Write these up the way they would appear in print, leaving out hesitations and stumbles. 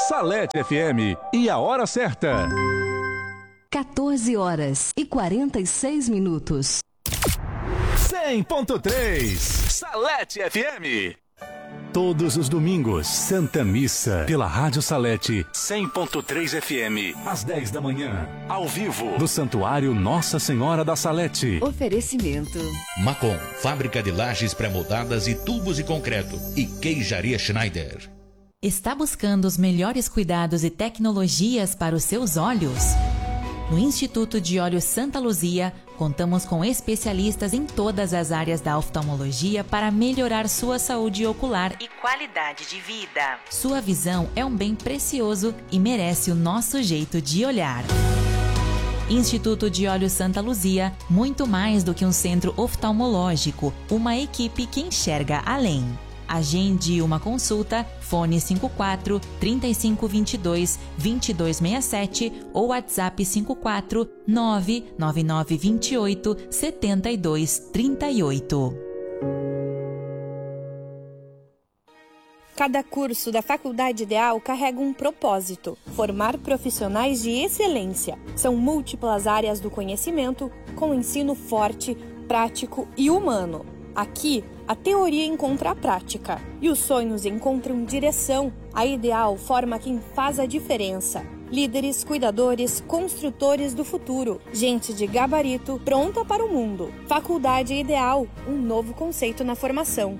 Salete FM e a hora certa. 14h46. 100.3 Salete FM. Todos os domingos, Santa Missa, pela Rádio Salete, 100.3 FM, às 10 da manhã, ao vivo, do Santuário Nossa Senhora da Salete. Oferecimento Macon, fábrica de lajes pré-moldadas e tubos de concreto. E Queijaria Schneider. Está buscando os melhores cuidados e tecnologias para os seus olhos? No Instituto de Olhos Santa Luzia, contamos com especialistas em todas as áreas da oftalmologia para melhorar sua saúde ocular e qualidade de vida. Sua visão é um bem precioso e merece o nosso jeito de olhar. Instituto de Olhos Santa Luzia, muito mais do que um centro oftalmológico, uma equipe que enxerga além. Agende uma consulta, fone 54 3522 2267 ou WhatsApp 54 99928 7238. Cada curso da Faculdade Ideal carrega um propósito: formar profissionais de excelência. São múltiplas áreas do conhecimento, com ensino forte, prático e humano. Aqui, a teoria encontra a prática e os sonhos encontram direção. A Ideal forma quem faz a diferença. Líderes, cuidadores, construtores do futuro. Gente de gabarito pronta para o mundo. Faculdade Ideal, um novo conceito na formação.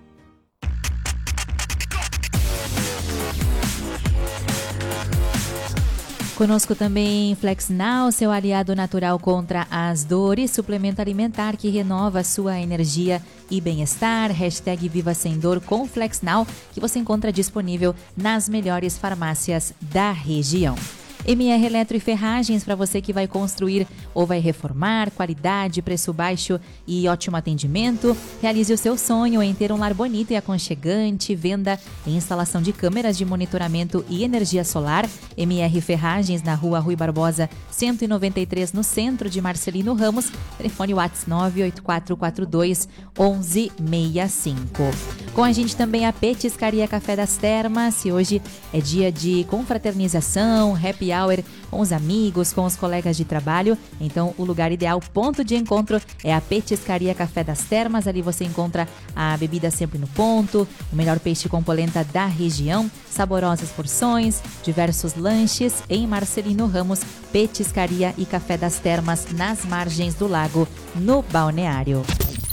Conosco também Flexnal, seu aliado natural contra as dores, suplemento alimentar que renova sua energia e bem-estar. Hashtag Viva Sem Dor com Flexnal, que você encontra disponível nas melhores farmácias da região. MR Eletro e Ferragens, para você que vai construir ou vai reformar, qualidade, preço baixo e ótimo atendimento. Realize o seu sonho em ter um lar bonito e aconchegante. Venda e instalação de câmeras de monitoramento e energia solar. MR Ferragens, na rua Rui Barbosa, 193, no centro de Marcelino Ramos. Telefone WhatsApp 98442 1165. Com a gente também a Petiscaria Café das Termas. E hoje é dia de confraternização, happy hour com os amigos, com os colegas de trabalho. Então o lugar ideal, ponto de encontro, é a Petiscaria Café das Termas. Ali você encontra a bebida sempre no ponto, o melhor peixe com polenta da região, saborosas porções, diversos lanches em Marcelino Ramos. Petiscaria e Café das Termas, nas margens do lago, no balneário.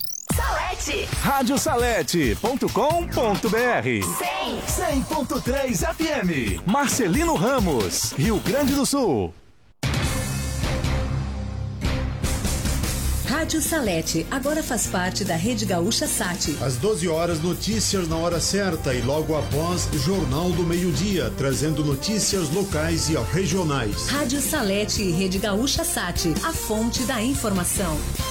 Radiosalete.com.br 100.3 FM Marcelino Ramos, Rio Grande do Sul. Rádio Salete agora faz parte da Rede Gaúcha Sat. Às 12 horas, notícias na hora certa e logo após, Jornal do Meio-Dia, trazendo notícias locais e regionais. Rádio Salete e Rede Gaúcha Sat, a fonte da informação.